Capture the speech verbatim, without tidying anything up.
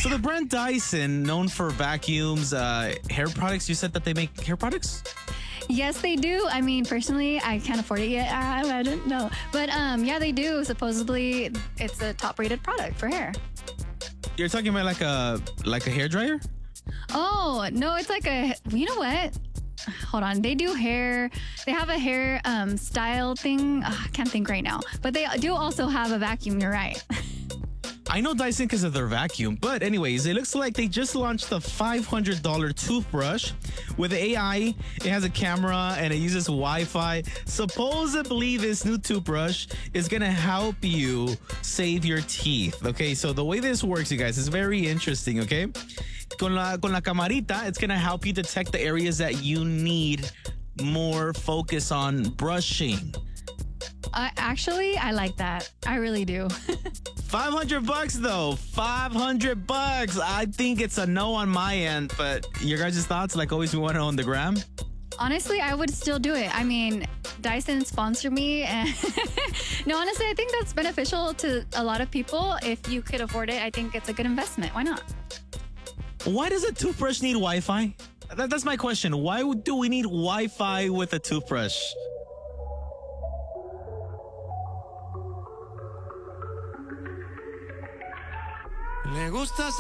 So the brand Dyson, known for vacuums, uh, hair products, you said that they make hair products? Yes, they do. I mean, personally, I can't afford it yet. I, I don't know. But um, yeah, they do. Supposedly, it's a top-rated product for hair. You're talking about like a like a hair dryer? Oh, no, it's like a, you know what? Hold on. They do hair. They have a hair um, style thing. Ugh, I can't think right now. But they do also have a vacuum. You're right. I know Dyson because of their vacuum, but anyways, it looks like they just launched the five hundred dollars toothbrush with A I. It has a camera and it uses Wi-Fi. Supposedly, this new toothbrush is going to help you save your teeth. Okay, so the way this works, you guys, is very interesting, okay? Con la, con la camarita, it's going to help you detect the areas that you need more focus on brushing. Uh, actually, I like that. I really do. five hundred bucks though. five hundred bucks. I think it's a no on my end, but your guys' thoughts, like always, we want it on the gram. Honestly, I would still do it. I mean, Dyson sponsored me. And no, honestly, I think that's beneficial to a lot of people. If you could afford it, I think it's a good investment. Why not? Why does a toothbrush need Wi-Fi? That, that's my question. Why do we need Wi-Fi with a toothbrush? Le gusta